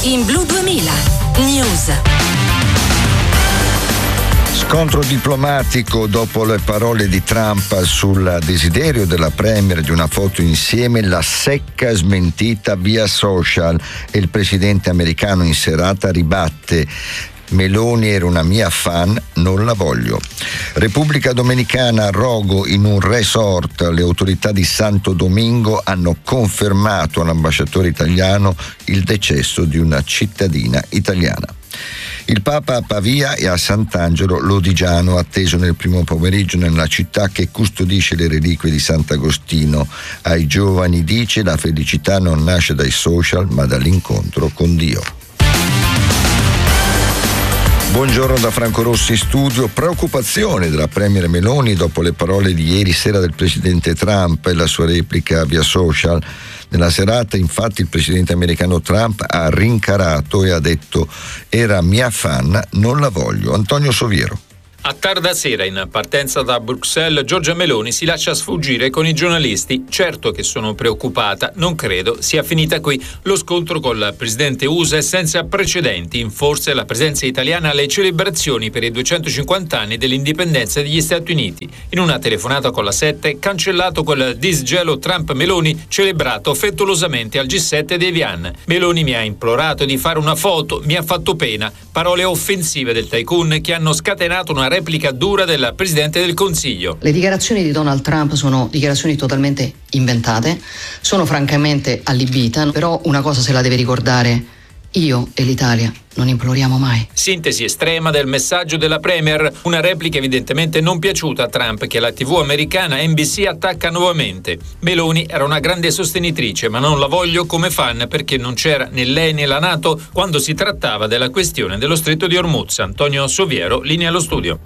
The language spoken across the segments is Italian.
In Blu 2000 News. Scontro diplomatico dopo le parole di Trump sul desiderio della Premier di una foto insieme, la secca smentita via social e il presidente americano in serata ribatte: Meloni era una mia fan, non la voglio. Repubblica Dominicana, rogo in un resort. Le autorità di Santo Domingo hanno confermato all'ambasciatore italiano il decesso di una cittadina italiana. Il Papa a Pavia e a Sant'Angelo Lodigiano, atteso nel primo pomeriggio nella città che custodisce le reliquie di Sant'Agostino. Ai giovani dice: la felicità non nasce dai social ma dall'incontro con Dio. Buongiorno da Franco Rossi in studio. Preoccupazione della Premier Meloni dopo le parole di ieri sera del presidente Trump e la sua replica via social. Nella serata, infatti, il presidente americano Trump ha rincarato e ha detto: era mia fan, non la voglio. Antonio Soviero. A tarda sera, in partenza da Bruxelles, Giorgia Meloni si lascia sfuggire con i giornalisti. Certo che sono preoccupata, non credo sia finita qui. Lo scontro col presidente USA è senza precedenti. In forse la presenza italiana alle celebrazioni per i 250 anni dell'indipendenza degli Stati Uniti. In una telefonata con la 7, cancellato quel disgelo Trump-Meloni celebrato frettolosamente al G7 di Evian. Meloni mi ha implorato di fare una foto, mi ha fatto pena. Parole offensive del tycoon che hanno scatenato una replica dura del Presidente del Consiglio. Le dichiarazioni di Donald Trump sono dichiarazioni totalmente inventate, sono francamente allibita, però una cosa se la deve ricordare: io e l'Italia non imploriamo mai. Sintesi estrema del messaggio della Premier, una replica evidentemente non piaciuta a Trump che la TV americana NBC attacca nuovamente. Meloni era una grande sostenitrice, ma non la voglio come fan perché non c'era né lei né la NATO quando si trattava della questione dello Stretto di Hormuz. Antonio Soviero, linea allo studio.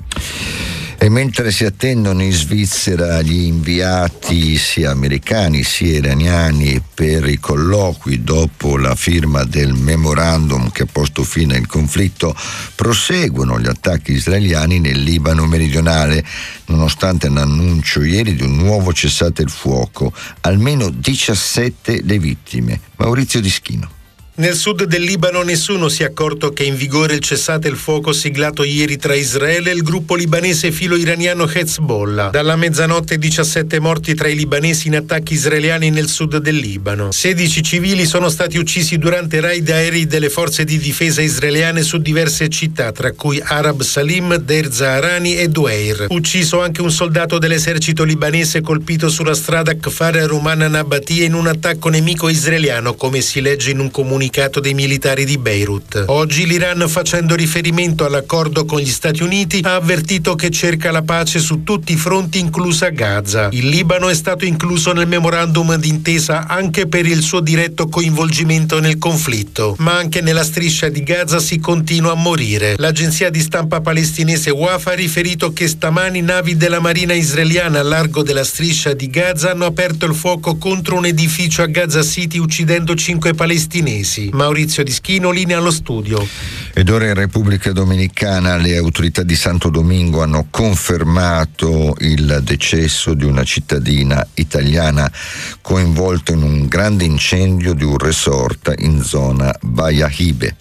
E mentre si attendono in Svizzera gli inviati sia americani sia iraniani per i colloqui dopo la firma del memorandum che ha posto fine al conflitto, proseguono gli attacchi israeliani nel Libano meridionale, nonostante l'annuncio ieri di un nuovo cessate il fuoco. Almeno 17 le vittime. Maurizio Dischino. Nel sud del Libano nessuno si è accorto che è in vigore il cessate il fuoco siglato ieri tra Israele e il gruppo libanese filo-iraniano Hezbollah. Dalla mezzanotte 17 morti tra i libanesi in attacchi israeliani nel sud del Libano. 16 civili sono stati uccisi durante raid aerei delle forze di difesa israeliane su diverse città, tra cui Arab Salim, Deir Zaharani e Dueir. Ucciso anche un soldato dell'esercito libanese colpito sulla strada Kfar Rumana Nabatia in un attacco nemico israeliano, come si legge in un comunicato dei militari di Beirut. Oggi l'Iran, facendo riferimento all'accordo con gli Stati Uniti, ha avvertito che cerca la pace su tutti i fronti, inclusa Gaza. Il Libano è stato incluso nel memorandum d'intesa anche per il suo diretto coinvolgimento nel conflitto, ma anche nella striscia di Gaza si continua a morire. L'agenzia di stampa palestinese Wafa ha riferito che stamani navi della marina israeliana a largo della striscia di Gaza hanno aperto il fuoco contro un edificio a Gaza City, uccidendo 5 palestinesi. Maurizio Dischino, linea allo studio. Ed ora in Repubblica Dominicana le autorità di Santo Domingo hanno confermato il decesso di una cittadina italiana coinvolta in un grande incendio di un resort in zona Bayahibe.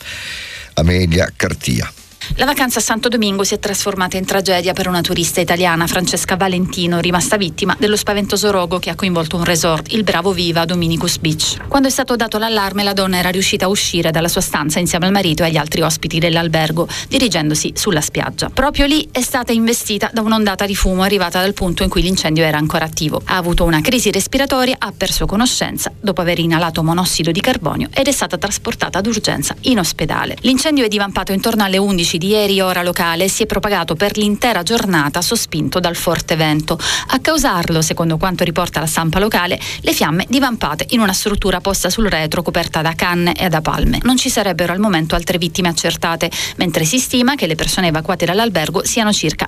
Amelia Cartia. La vacanza a Santo Domingo si è trasformata in tragedia per una turista italiana, Francesca Valentino, rimasta vittima dello spaventoso rogo che ha coinvolto un resort, il Bravo Viva Dominicus Beach. Quando è stato dato l'allarme, la donna era riuscita a uscire dalla sua stanza insieme al marito e agli altri ospiti dell'albergo, dirigendosi sulla spiaggia. Proprio lì è stata investita da un'ondata di fumo arrivata dal punto in cui l'incendio era ancora attivo. Ha avuto una crisi respiratoria, ha perso conoscenza dopo aver inalato monossido di carbonio ed è stata trasportata d'urgenza in ospedale. L'incendio è divampato intorno alle 11 di ieri ora locale e si è propagato per l'intera giornata sospinto dal forte vento. A causarlo, secondo quanto riporta la stampa locale, le fiamme divampate in una struttura posta sul retro coperta da canne e da palme. Non ci sarebbero al momento altre vittime accertate, mentre si stima che le persone evacuate dall'albergo siano circa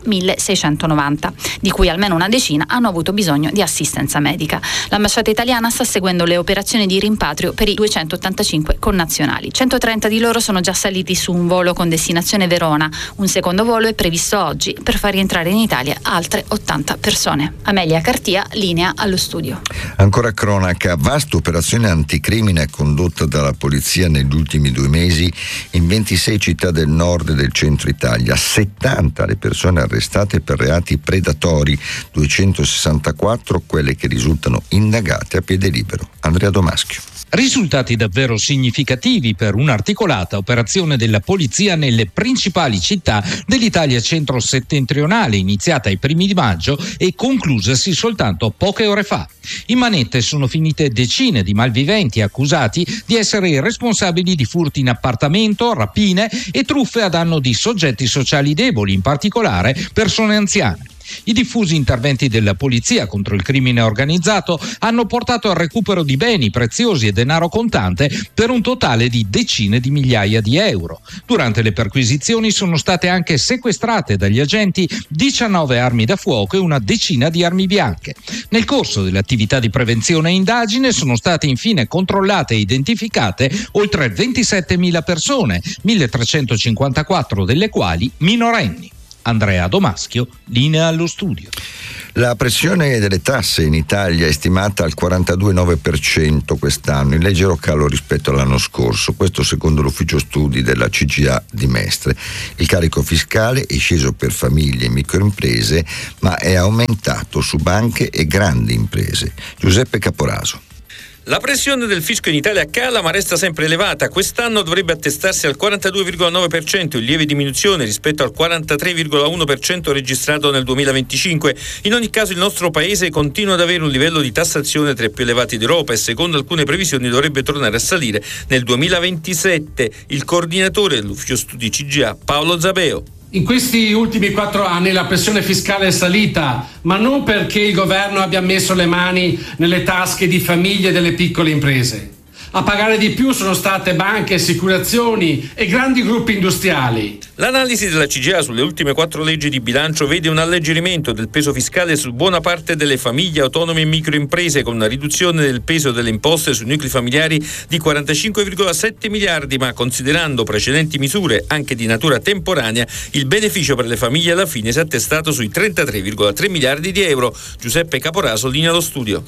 1690, di cui almeno una decina hanno avuto bisogno di assistenza medica. L'ambasciata italiana sta seguendo le operazioni di rimpatrio per i 285 connazionali. 130 di loro sono già saliti su un volo con destinazione Verona Verona. Un secondo volo è previsto oggi per far rientrare in Italia altre 80 persone. Amelia Cartia, linea allo studio. Ancora cronaca, vasta operazione anticrimine condotta dalla polizia negli ultimi 2 mesi in 26 città del nord e del centro Italia. 70 le persone arrestate per reati predatori, 264 quelle che risultano indagate a piede libero. Andrea Domaschio. Risultati davvero significativi per un'articolata operazione della polizia nelle principali città dell'Italia centro-settentrionale, iniziata ai primi di maggio e conclusasi soltanto poche ore fa. In manette sono finite decine di malviventi accusati di essere responsabili di furti in appartamento, rapine e truffe a danno di soggetti sociali deboli, in particolare persone anziane. I diffusi interventi della polizia contro il crimine organizzato hanno portato al recupero di beni preziosi e denaro contante per un totale di decine di migliaia di euro. Durante le perquisizioni sono state anche sequestrate dagli agenti 19 armi da fuoco e una decina di armi bianche. Nel corso delle attività di prevenzione e indagine sono state infine controllate e identificate oltre 27.000 persone, 1.354 delle quali minorenni. Andrea Domaschio, linea allo studio. La pressione delle tasse in Italia è stimata al 42,9% quest'anno, in leggero calo rispetto all'anno scorso, questo secondo l'ufficio studi della CGA di Mestre. Il carico fiscale è sceso per famiglie e microimprese, ma è aumentato su banche e grandi imprese. Giuseppe Caporaso. La pressione del fisco in Italia cala ma resta sempre elevata. Quest'anno dovrebbe attestarsi al 42,9%, in lieve diminuzione rispetto al 43,1% registrato nel 2025. In ogni caso il nostro paese continua ad avere un livello di tassazione tra i più elevati d'Europa e secondo alcune previsioni dovrebbe tornare a salire nel 2027. Il coordinatore dell'ufficio studi CGA, Paolo Zabeo. In questi ultimi 4 anni la pressione fiscale è salita, ma non perché il governo abbia messo le mani nelle tasche di famiglie e delle piccole imprese. A pagare di più sono state banche, assicurazioni e grandi gruppi industriali. L'analisi della CGA sulle ultime 4 leggi di bilancio vede un alleggerimento del peso fiscale su buona parte delle famiglie autonome e microimprese, con una riduzione del peso delle imposte sui nuclei familiari di 45,7 miliardi, ma considerando precedenti misure anche di natura temporanea, il beneficio per le famiglie alla fine si è attestato sui 33,3 miliardi di euro. Giuseppe Caporaso, linea allo studio.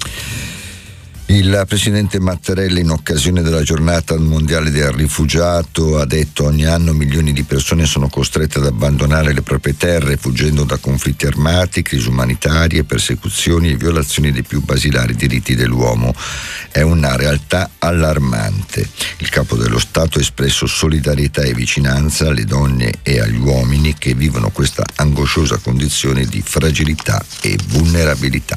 Il presidente Mattarella, in occasione della giornata mondiale del rifugiato, ha detto: ogni anno milioni di persone sono costrette ad abbandonare le proprie terre fuggendo da conflitti armati, crisi umanitarie, persecuzioni e violazioni dei più basilari diritti dell'uomo. È una realtà allarmante. Il capo dello Stato ha espresso solidarietà e vicinanza alle donne e agli uomini che vivono questa angosciosa condizione di fragilità e vulnerabilità.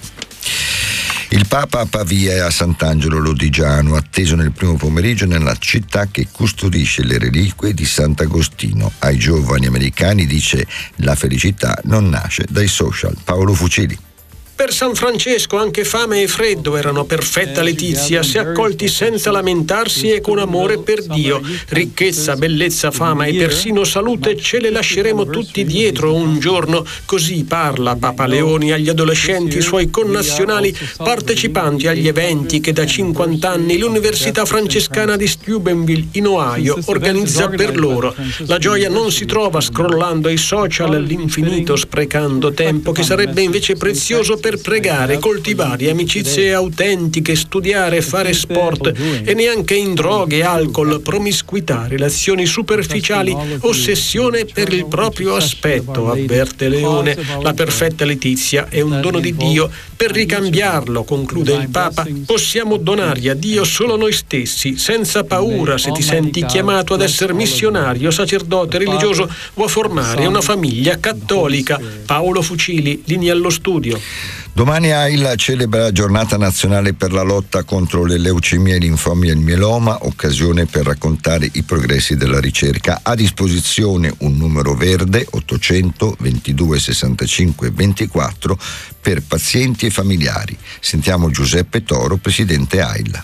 Il Papa a Pavia e a Sant'Angelo Lodigiano, atteso nel primo pomeriggio nella città che custodisce le reliquie di Sant'Agostino. Ai giovani americani dice: la felicità non nasce dai social. Paolo Fucili. Per San Francesco anche fame e freddo erano perfetta letizia, se accolti senza lamentarsi e con amore per Dio. Ricchezza, bellezza, fama e persino salute ce le lasceremo tutti dietro un giorno. Così parla Papa Leoni agli adolescenti suoi connazionali partecipanti agli eventi che da 50 anni l'Università Francescana di Steubenville in Ohio organizza per loro. La gioia non si trova scrollando i social all'infinito, sprecando tempo che sarebbe invece prezioso per pregare, coltivare amicizie autentiche, studiare, fare sport, e neanche in droghe, alcol, promiscuità, relazioni superficiali, ossessione per il proprio aspetto, avverte Leone. La perfetta letizia è un dono di Dio. Per ricambiarlo, conclude il Papa, possiamo donargli a Dio solo noi stessi, senza paura, se ti senti chiamato ad essere missionario, sacerdote, religioso o a formare una famiglia cattolica. Paolo Fucili, linea allo studio. Domani AIL celebra la giornata nazionale per la lotta contro le leucemie, linfomi e il mieloma, occasione per raccontare i progressi della ricerca. A disposizione un numero verde 800 22 65 24 per pazienti e familiari. Sentiamo Giuseppe Toro, presidente AIL.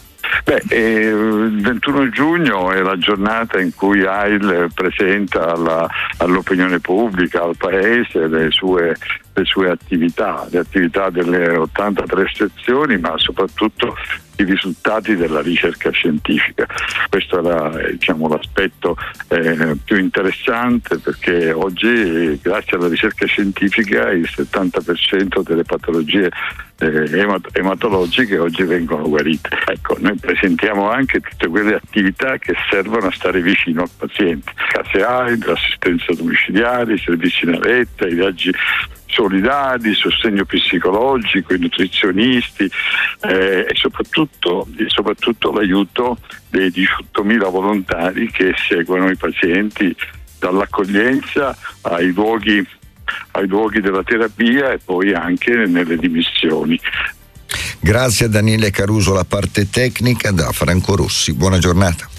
Il 21 giugno è la giornata in cui AIL presenta all'opinione pubblica, al Paese, le sue attività, le attività delle 83 sezioni, ma soprattutto i risultati della ricerca scientifica. Questo era l'aspetto più interessante, perché oggi grazie alla ricerca scientifica il 70% delle patologie ematologiche oggi vengono guarite. Ecco, noi presentiamo anche tutte quelle attività che servono a stare vicino al paziente: case AID, assistenza domiciliare, i servizi navetta, i viaggi solidari, il sostegno psicologico, i nutrizionisti e soprattutto l'aiuto dei 18.000 volontari che seguono i pazienti dall'accoglienza ai luoghi della terapia e poi anche nelle dimissioni. Grazie a Daniele Caruso, la parte tecnica, da Franco Rossi. Buona giornata.